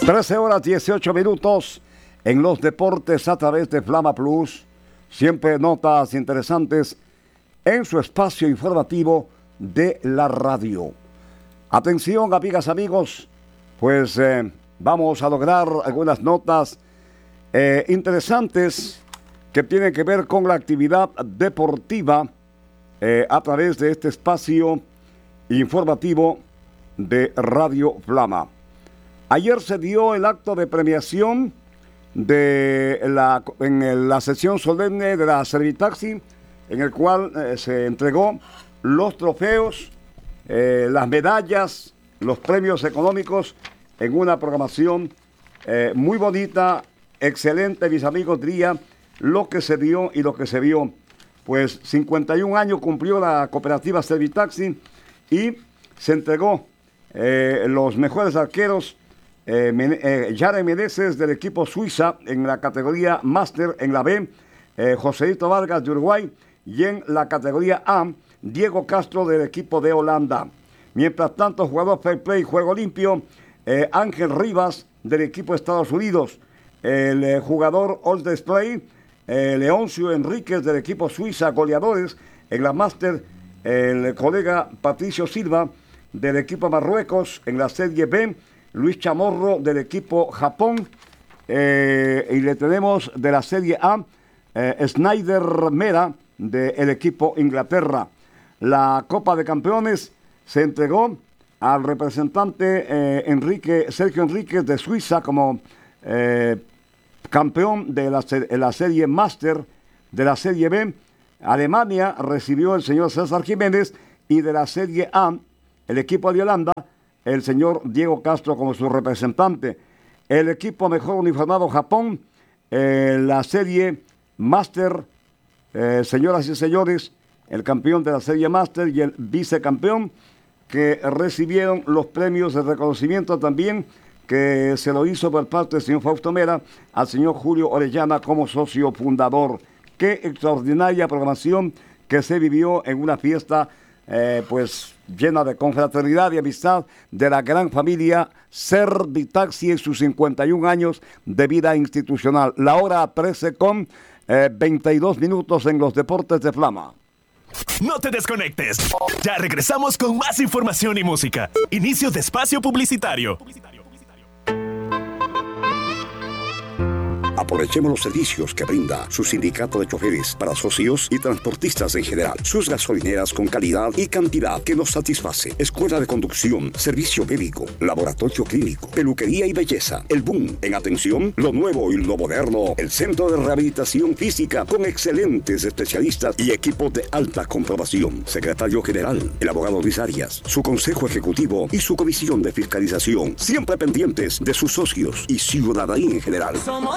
13:18 en los deportes a través de Flama Plus. Siempre notas interesantes en su espacio informativo de la radio. Atención, amigas, amigos, pues vamos a lograr algunas notas interesantes que tienen que ver con la actividad deportiva a través de este espacio informativo de Radio Flama. Ayer se dio el acto de premiación en la sesión solemne de la Servitaxi, en el cual se entregó los trofeos, las medallas, los premios económicos en una programación muy bonita, excelente, mis amigos, diría lo que se dio y lo que se vio. Pues 51 años cumplió la cooperativa Servitaxi y se entregó los mejores arqueros. Yaren Meneses del equipo Suiza en la categoría Máster en la B, Joséito Vargas de Uruguay, y en la categoría A, Diego Castro del equipo de Holanda. Mientras tanto, jugador Fair Play, Juego Limpio, Ángel Rivas del equipo de Estados Unidos, el jugador All Display, Leoncio Enríquez del equipo Suiza, goleadores en la Máster, el colega Patricio Silva del equipo Marruecos en la Serie B, Luis Chamorro del equipo Japón, y le tenemos de la Serie A, Snyder Mera del equipo Inglaterra. La Copa de Campeones se entregó al representante Sergio Enríquez de Suiza como campeón de la Serie Máster de la Serie B. Alemania recibió el señor César Jiménez, y de la Serie A, el equipo de Holanda, el señor Diego Castro como su representante. El equipo mejor uniformado Japón, la Serie Máster, señoras y señores, el campeón de la Serie Máster y el vicecampeón, que recibieron los premios de reconocimiento también, que se lo hizo por parte del señor Fausto Mera al señor Julio Orellana como socio fundador. Qué extraordinaria programación que se vivió en una fiesta pues llena de confraternidad y amistad de la gran familia Servitaxi en sus 51 años de vida institucional. La hora 13:22 en los deportes de Flama. No te desconectes. Ya regresamos con más información y música. Inicio de espacio publicitario. Aprovechemos los servicios que brinda su sindicato de choferes para socios y transportistas en general. Sus gasolineras con calidad y cantidad que nos satisface. Escuela de conducción, servicio médico, laboratorio clínico, peluquería y belleza. El boom en atención, lo nuevo y lo moderno. El centro de rehabilitación física con excelentes especialistas y equipos de alta comprobación. Secretario general, el abogado Luis Arias, su consejo ejecutivo y su comisión de fiscalización. Siempre pendientes de sus socios y ciudadanía en general.